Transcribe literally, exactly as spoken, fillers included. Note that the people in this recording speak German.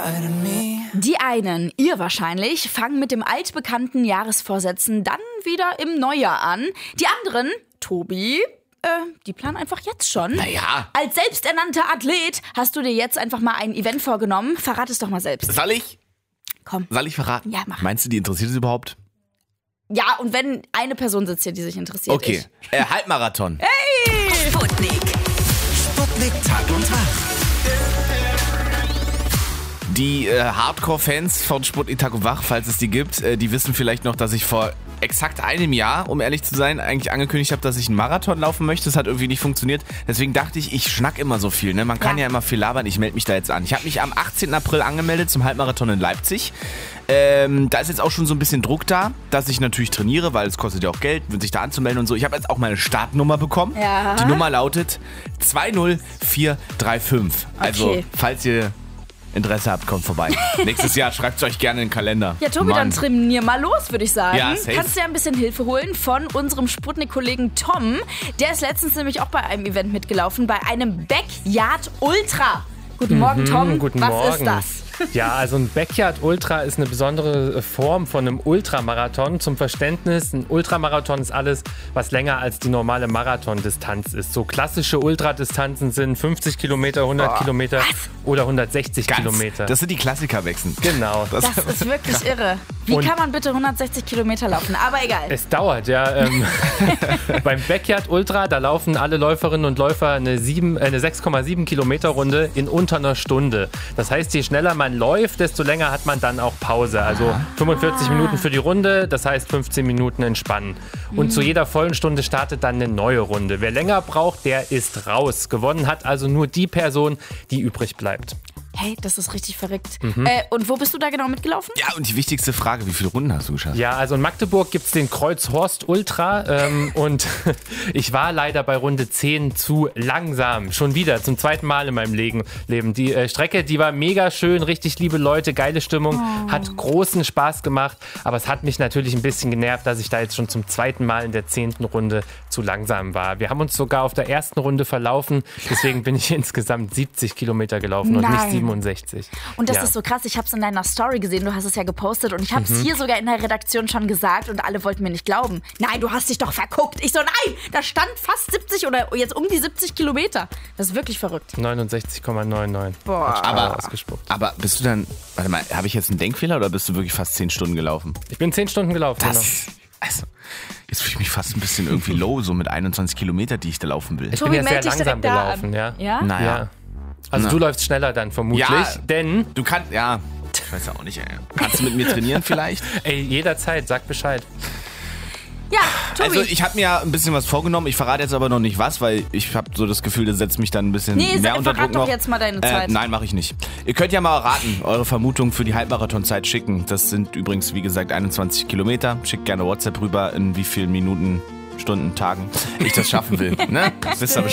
Die einen, ihr wahrscheinlich, fangen mit dem altbekannten Jahresvorsätzen dann wieder im Neujahr an. Die anderen, Tobi, äh, die planen einfach jetzt schon. Naja. Als selbsternannter Athlet hast du dir jetzt einfach mal ein Event vorgenommen. Verrat es doch mal selbst. Soll ich? Komm. Soll ich verraten? Ja, mach. Meinst du, die interessiert es überhaupt? Ja, und wenn eine Person sitzt hier, die sich interessiert. Okay. Äh, Halbmarathon. Hey! Sputnik. Sputnik Tag und Tag. Die äh, Hardcore-Fans von Sputnik Tag und Wach, falls es die gibt, äh, die wissen vielleicht noch, dass ich vor exakt einem Jahr, um ehrlich zu sein, eigentlich angekündigt habe, dass ich einen Marathon laufen möchte. Das hat irgendwie nicht funktioniert. Deswegen dachte ich, ich schnack immer so viel. Ne? Man kann ja. ja immer viel labern. Ich melde mich da jetzt an. Ich habe mich am achtzehnten April angemeldet zum Halbmarathon in Leipzig. Ähm, da ist jetzt auch schon so ein bisschen Druck da, dass ich natürlich trainiere, weil es kostet ja auch Geld, sich da anzumelden und so. Ich habe jetzt auch meine Startnummer bekommen. Ja. Die Nummer lautet zwei null vier drei fünf. Also, Okay. falls ihr Interesse habt, kommt vorbei. Nächstes Jahr schreibt es euch gerne in den Kalender. Ja, Tobi, Mann. dann trainier mal los, würde ich sagen. Ja, safe. Kannst du ja ein bisschen Hilfe holen von unserem Sputnik-Kollegen Tom. Der ist letztens nämlich auch bei einem Event mitgelaufen, bei einem Backyard Ultra. Guten Morgen, Tom. Mhm, guten Was Morgen. ist das? Ja, also ein Backyard Ultra ist eine besondere Form von einem Ultramarathon. Zum Verständnis, ein Ultramarathon ist alles, was länger als die normale Marathondistanz ist. So klassische Ultradistanzen sind fünfzig Kilometer, hundert Boah. Kilometer oder hundertsechzig Ganz, Kilometer. Das sind die Klassikerwechseln. Genau. Das ist wirklich irre. Wie Und- kann man bitte hundertsechzig Kilometer laufen? Aber egal. Es dauert, ja. Ähm, beim Backyard Ultra, da laufen alle Läuferinnen und Läufer eine, sieben- äh, eine sechs Komma sieben Kilometer Runde in unter einer Stunde. Das heißt, je schneller man läuft, desto länger hat man dann auch Pause. Also fünfundvierzig Minuten für die Runde, das heißt fünfzehn Minuten entspannen. Und zu jeder vollen Stunde startet dann eine neue Runde. Wer länger braucht, der ist raus. Gewonnen hat also nur die Person, die übrig bleibt. Hey, das ist richtig verrückt. Mhm. Äh, und wo bist du da genau mitgelaufen? Ja, und die wichtigste Frage, wie viele Runden hast du geschafft? Ja, also in Magdeburg gibt es den Kreuzhorst Ultra ähm, und ich war leider bei Runde zehn zu langsam. Schon wieder, zum zweiten Mal in meinem Leben. Die äh, Strecke, die war mega schön, richtig liebe Leute, geile Stimmung, Oh. hat großen Spaß gemacht, aber es hat mich natürlich ein bisschen genervt, dass ich da jetzt schon zum zweiten Mal in der zehnten Runde zu langsam war. Wir haben uns sogar auf der ersten Runde verlaufen, deswegen bin ich insgesamt siebzig Kilometer gelaufen und nicht Nein. siebenundsechzig. Und das ja. ist so krass, ich habe es in deiner Story gesehen, du hast es ja gepostet und ich habe es Mhm. hier sogar in der Redaktion schon gesagt und alle wollten mir nicht glauben. Nein, du hast dich doch verguckt. Ich so, nein, da stand fast siebzig oder jetzt um die siebzig Kilometer. Das ist wirklich verrückt. neunundsechzig Komma neunundneunzig. Boah. Aber, ausgespuckt. aber bist du dann, warte mal, habe ich jetzt einen Denkfehler oder bist du wirklich fast zehn Stunden gelaufen? Ich bin zehn Stunden gelaufen. genau. Das, also, jetzt fühle ich mich fast ein bisschen irgendwie low, so mit einundzwanzig Kilometer, die ich da laufen will. Ich Tobi, bin ja sehr meld dich langsam direkt da gelaufen, an. ja. Ja? Naja. Ja. Also Na. du läufst schneller dann vermutlich, Ja. denn Du kannst, ja, ich weiß ja auch nicht, ey. Kannst du mit mir trainieren vielleicht? ey, jederzeit, sag Bescheid. Ja, Tobi. Also ich habe mir ja ein bisschen was vorgenommen, ich verrate jetzt aber noch nicht was, weil ich habe so das Gefühl, das setzt mich dann ein bisschen Nee, mehr sag- unter verrat Druck doch noch. jetzt mal deine Zeit. Äh, nein, mache ich nicht. Ihr könnt ja mal raten, eure Vermutung für die Halbmarathonzeit schicken. Das sind übrigens, wie gesagt, einundzwanzig Kilometer. Schickt gerne WhatsApp rüber, in wie vielen Minuten, Stunden, Tagen ich das schaffen will. Ne? Wisst ihr